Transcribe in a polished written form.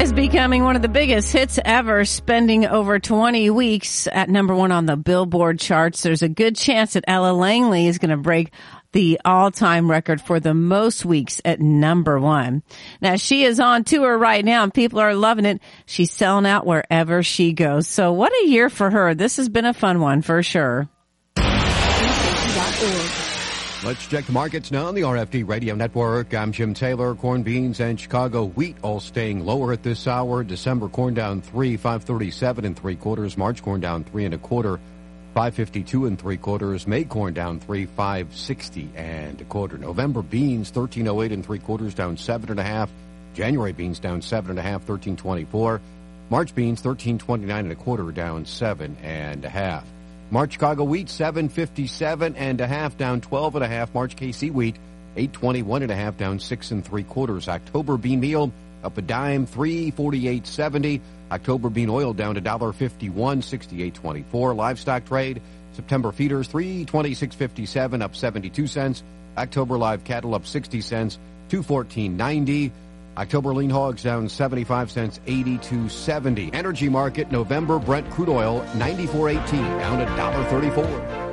is becoming one of the biggest hits ever, spending over 20 weeks at number one on the Billboard charts. There's a good chance that Ella Langley is going to break the all-time record for the most weeks at number one. Now, she is on tour right now, and people are loving it. She's selling out wherever she goes. So what a year for her. This has been a fun one for sure. Let's check the markets now on the RFD Radio Network. I'm Jim Taylor. Corn, beans, and Chicago wheat all staying lower at this hour. December corn down 537 3/4. March corn down 3 1/4. 552 3/4. May corn down 560 1/4. November beans 1308 3/4, down 7 1/2. January beans down 7 1/2, 1324. March beans 1329 1/4, down 7 1/2. March Chicago wheat 757 1/2, down 12 1/2. March KC wheat 821 1/2, down 6 3/4. October bean meal up a dime, 348.70. October bean oil down to $1.51, 68.24. Livestock trade, September feeders 326.57, up 72 cents. October live cattle up 60 cents, 214.90. October lean hogs down 75 cents, 82.70. Energy market, November Brent crude oil 94.18, down $1.34.